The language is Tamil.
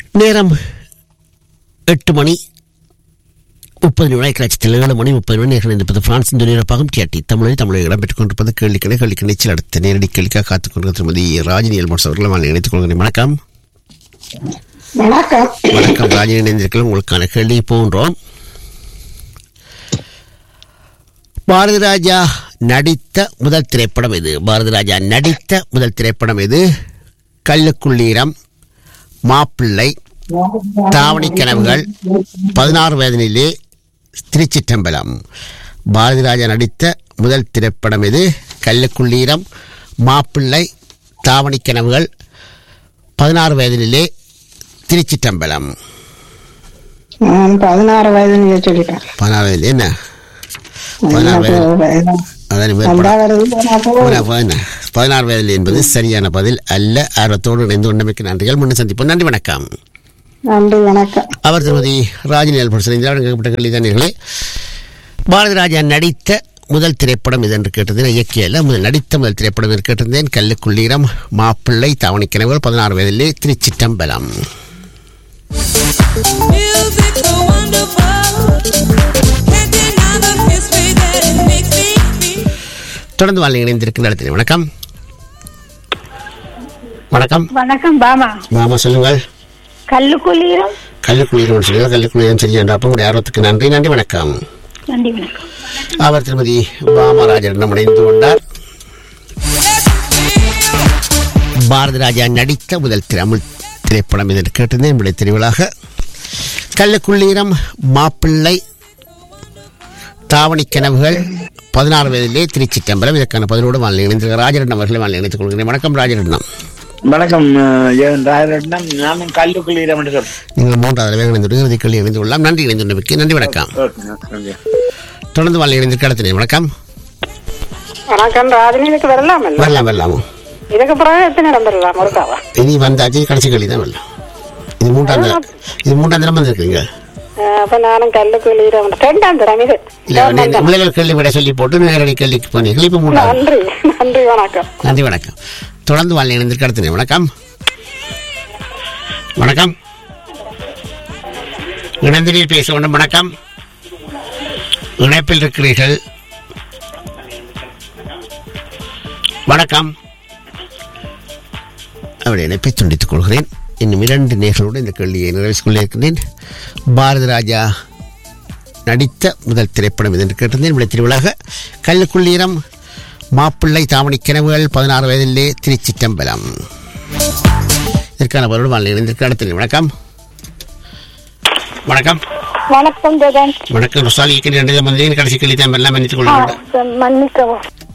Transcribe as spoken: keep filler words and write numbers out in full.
நேரம் எட்டு மணி முப்பது நிமிடம் கட்சத்தில் ஏழு மணி முப்பது மணி நேரம் இருப்பது பிரான்ஸ் துணியரப்பாகும் டிஆர்டி தமிழில் தமிழை இடம்பெற்றுக் கொண்டிருப்பது கேள்விக்கணை கேள்விக்கு நிச்சல் அடுத்த நேரடி கேள்விக்காக காத்துக் கொண்டிருக்கிற திருமதி ராஜினி எல்மோட்ஸ் அவர்கள் நான் இணைத்துக் கொள்கிறேன். வணக்கம். வணக்கம். வணக்கம் ராஜினி, இணைந்திருக்கலாம். உங்களுக்கான கேள்வி போன்றோம். பாரதி ராஜா நடித்த முதல் திரைப்படம் எது? பாரதி ராஜா நடித்த முதல் திரைப்படம் எது? கல்லுக்குள்ளீரம், மாப்பிள்ளை, தாவணி கனவுகள், பதினாறு வயதினிலே, திருச்சிற்றம்பலம். பாரதி ராஜா நடித்த முதல் திரைப்படம் எது? கல்லுக்குள்ளீரம், மாப்பிள்ளை, தாவணி கனவுகள், பதினாறு வயதினிலே, திருச்சிற்றம்பலம். பதினாறு வயது சொல்லிட்டேன். பதினாறு வயதில் என்ன பதினாறு வயது பதினாறு வயதில் என்பது சரியான பதில் அல்ல. ஆர்வத்தோடு இணைந்து கொண்டமைக்கு நன்றிகள். முன்ன சந்திப்போம். நன்றி, வணக்கம். நன்றி, வணக்கம். அவர் திருமதி ராஜினி எல்மோட்ஸ் கேட்கப்பட்ட கேள்விதானே. பாரதி ராஜா நடித்த முதல் திரைப்படம் இது என்று கேட்டிருந்தேன். இயக்கியல்ல, முதல் நடித்த முதல் திரைப்படம் என்று கேட்டிருந்தேன். கல்லுக்குள்ளீரம், மாப்பிள்ளை, தாவணி கனவுகள், பதினாறு வயதிலே, திருச்சிற்றம்பலம். தொடர்ந்து வாழ்க்கை இணைந்திருக்கின்ற இடத்துல. வணக்கம். வணக்கம். வணக்கம் பாமா. பாமா, சொல்லுங்கள். கல்லுக்குள்ளீரம். கல்லுக்குள்ளீரம் சொல்லுங்கள். கல்லுக்குள்ளீரம் சரி என்ற அப்போ உங்களுடைய ஆர்வத்துக்கு நன்றி. நன்றி, வணக்கம். நன்றி, வணக்கம். அவர் திருமதி பாமராஜர் நம்ம இணைந்து கொண்டார். பாரதி ராஜா நடித்த முதல் தமிழ் திரைப்படம் என்று கேட்டிருந்தேன். என்னுடைய தெரிவுகளாக கல்லுக்குள்ளீரம், மாப்பிள்ளை, தாவணி கனவுகள், பதினாறு வயதிலே, திருச்சிற்றம்பலம். இதற்கான பதிலோடு வாழ்க்கை இணைந்திருக்கிற ராஜரட்னம் அவர்களை வாழ்க்கை இணைத்துக் கொள்கிறேன். வணக்கம் ராஜரட்னம். வணக்கம் ராஜரட்னம். நானும் கல்லுக்குள்ளீரம் என்று சொல்றேன். நீங்கள் மூன்றாவது வேக இணைந்து இறுதி கேள்வி இணைந்து கொள்ளலாம். நன்றி, இணைந்துள்ளமைக்கு நன்றி, வணக்கம். தொடர்ந்து வாழ்க்கை இணைந்திருக்க இடத்திலே. வணக்கம். வணக்கம் ராஜினி. இதுக்கு வரலாம் வரலாம் வரலாம். இதுக்கு பிறகு எத்தனை இடம் வரலாம்? ஒருக்காவா? இனி வந்தாச்சு, கடைசி கேள்வி தான் வரலாம். இது மூன்றாம் தரம் இது மூன்றாம் தரம் வந்துருக்குங்க. அப்ப நானும் கல்லுக்குள்ளீரம் ரெண்டாம் தரம் இது உலக கேள்வி விட சொல்லி போட்டு நேரடி கேள்விக்கு போனீர்கள். இப்ப மூன்றாம். நன்றி, நன்றி, வணக்கம். நன்றி, வணக்கம். தொடர்ந்து வாழ்க்கை இணைந்திருக்க இடத்திலே. வணக்கம். வணக்கம். இணைந்திரில் பேச வேண்டும். வணக்கம். இணைப்பில் இருக்கிறீர்கள். வணக்கம். அவருடைய இணைப்பை துண்டித்துக் கொள்கிறேன். இன்னும் இரண்டு நேர்களோடு இந்த கேள்வியை நிறைவேற்றிக் கொண்டிருக்கிறேன். பாரதி ராஜா நடித்த முதல் திரைப்படம் இது என்று கேட்டிருந்தேன். என்னுடைய திருவிழாக கல்லுக்குள்ளீரம், மாப்பிள்ளை, தாவணி கனவுகள், பதினாறு வயதிலே, திருச்சிற்றம்பலம். இதற்கான பதிலோடு வாழ்க்கை இணைந்திருக்க இடத்தில். வணக்கம். வணக்கம். வணக்கம் ஜெகன். வணக்கம் ருசாலி. கடைசி கேள்வி தான் எல்லாம் மன்னித்துக் கொள்ளுங்கள். மன்னிக்கவும்.